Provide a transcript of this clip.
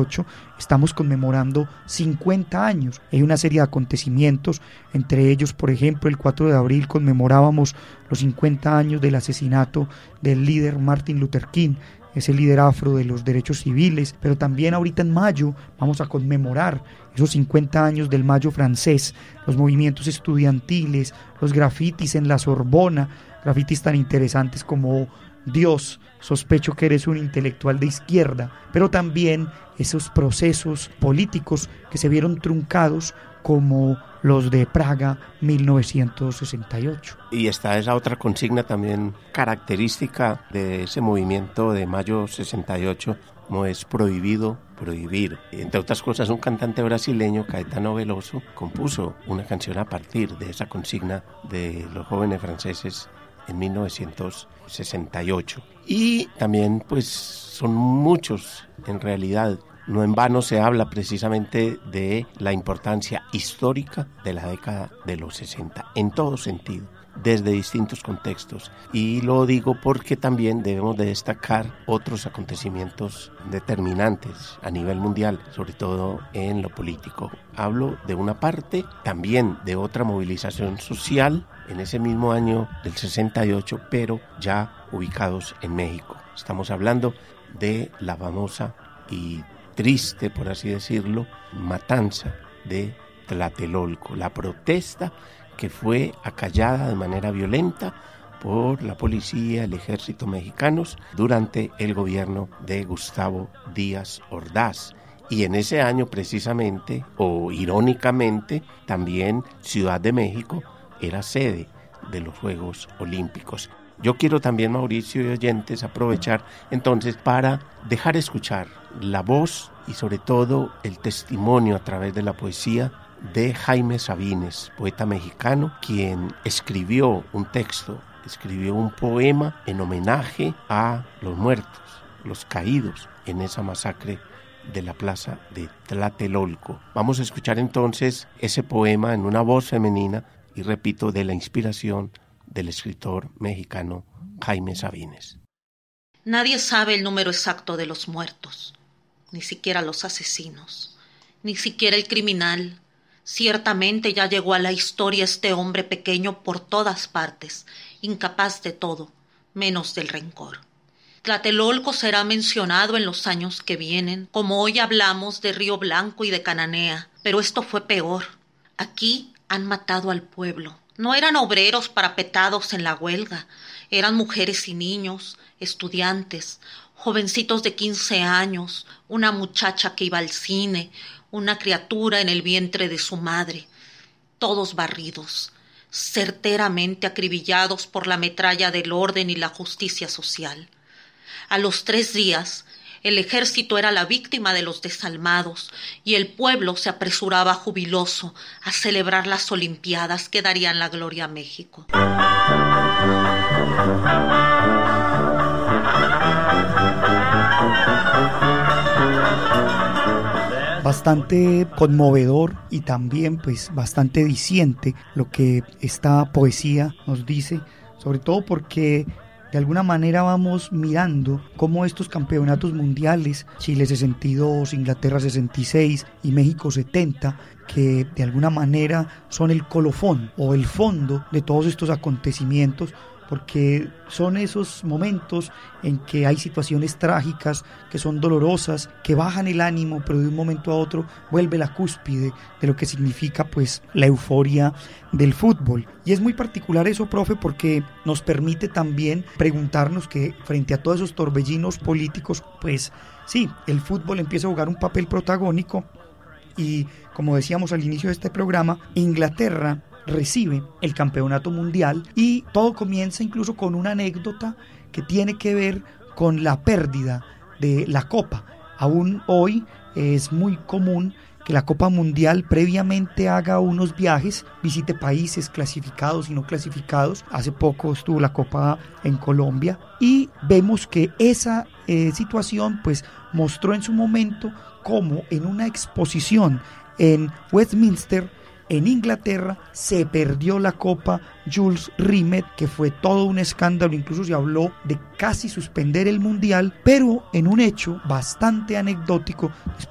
2018 estamos conmemorando 50 años. Hay una serie de acontecimientos, entre ellos, por ejemplo, el 4 de abril conmemorábamos los 50 años del asesinato del líder Martin Luther King, ese líder afro de los derechos civiles, pero también ahorita en mayo vamos a conmemorar esos 50 años del Mayo francés, los movimientos estudiantiles, los grafitis en la Sorbona, grafitis tan interesantes como Dios, sospecho que eres un intelectual de izquierda, pero también esos procesos políticos que se vieron truncados como los de Praga 1968. Y está esa otra consigna también característica de ese movimiento de Mayo 68, como es prohibido prohibir. Entre otras cosas, un cantante brasileño, Caetano Veloso, compuso una canción a partir de esa consigna de los jóvenes franceses en 1968. Y también pues son muchos en realidad. No en vano se habla precisamente de la importancia histórica de la década de los 60, en todo sentido, desde distintos contextos. Y lo digo porque también debemos de destacar otros acontecimientos determinantes a nivel mundial, sobre todo en lo político. Hablo de una parte, también de otra movilización social en ese mismo año del 68, pero ya ubicados en México. Estamos hablando de la famosa y triste, por así decirlo, matanza de Tlatelolco, la protesta que fue acallada de manera violenta por la policía, el ejército mexicanos durante el gobierno de Gustavo Díaz Ordaz. Y en ese año precisamente, o irónicamente, también Ciudad de México era sede de los Juegos Olímpicos. Yo quiero también, Mauricio y oyentes, aprovechar entonces para dejar escuchar la voz y sobre todo el testimonio a través de la poesía de Jaime Sabines, poeta mexicano, quien escribió un texto, escribió un poema en homenaje a los muertos, los caídos en esa masacre de la plaza de Tlatelolco. Vamos a escuchar entonces ese poema en una voz femenina y repito, de la inspiración del escritor mexicano Jaime Sabines. Nadie sabe el número exacto de los muertos, ni siquiera los asesinos, ni siquiera el criminal. Ciertamente ya llegó a la historia este hombre pequeño por todas partes, incapaz de todo, menos del rencor. Tlatelolco será mencionado en los años que vienen, como hoy hablamos de Río Blanco y de Cananea, pero esto fue peor. Aquí han matado al pueblo. No eran obreros parapetados en la huelga, eran mujeres y niños, estudiantes, jovencitos de 15 años, una muchacha que iba al cine, una criatura en el vientre de su madre, todos barridos, certeramente acribillados por la metralla del orden y la justicia social. A los 3 días, el ejército era la víctima de los desalmados y el pueblo se apresuraba jubiloso a celebrar las Olimpiadas que darían la gloria a México. Bastante conmovedor y también pues bastante diciente lo que esta poesía nos dice, sobre todo porque de alguna manera vamos mirando cómo estos campeonatos mundiales, Chile 62, Inglaterra 66 y México 70, que de alguna manera son el colofón o el fondo de todos estos acontecimientos, porque son esos momentos en que hay situaciones trágicas, que son dolorosas, que bajan el ánimo, pero de un momento a otro vuelve la cúspide de lo que significa pues la euforia del fútbol. Y es muy particular eso, profe, porque nos permite también preguntarnos que frente a todos esos torbellinos políticos, pues sí, el fútbol empieza a jugar un papel protagónico y, como decíamos al inicio de este programa, Inglaterra recibe el campeonato mundial y todo comienza incluso con una anécdota que tiene que ver con la pérdida de la Copa. Aún hoy es muy común que la Copa Mundial previamente haga unos viajes, visite países clasificados y no clasificados. Hace poco estuvo la Copa en Colombia y vemos que esa situación pues mostró en su momento cómo en una exposición en Westminster, en Inglaterra, se perdió la Copa Jules Rimet, que fue todo un escándalo, incluso se habló de casi suspender el Mundial, pero en un hecho bastante anecdótico,